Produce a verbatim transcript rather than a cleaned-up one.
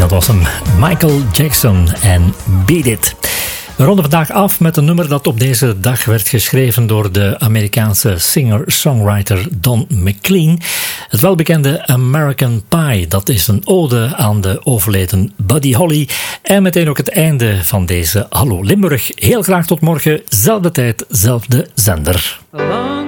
dat was hem. Michael Jackson en Beat It. We ronden vandaag af met een nummer dat op deze dag werd geschreven door de Amerikaanse singer-songwriter Don McLean. Het welbekende American Pie, dat is een ode aan de overleden Buddy Holly. En meteen ook het einde van deze Hallo Limburg. Heel graag tot morgen, zelfde tijd, zelfde zender. Hello.